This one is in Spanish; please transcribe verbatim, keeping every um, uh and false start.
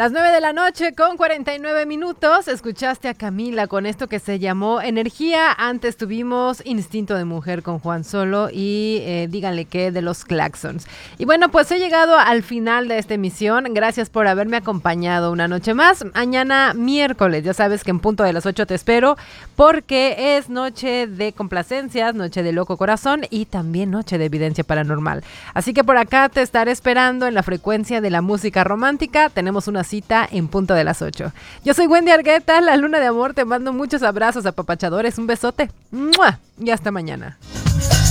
Las nueve de la noche con cuarenta y nueve minutos, escuchaste a Camila con esto que se llamó Energía. Antes tuvimos Instinto de Mujer con Juan Solo y eh, díganle qué de los Claxons. Y bueno, pues he llegado al final de esta emisión. Gracias por haberme acompañado una noche más. Mañana miércoles, ya sabes que en punto de las ocho te espero porque es noche de complacencias, noche de loco corazón y también noche de evidencia paranormal. Así que por acá te estaré esperando en la frecuencia de la música romántica. Tenemos una cita en punto de las ocho. Yo soy Wendy Argueta, la luna de amor. Te mando muchos abrazos apapachadores, un besote. ¡Mua! Y hasta mañana.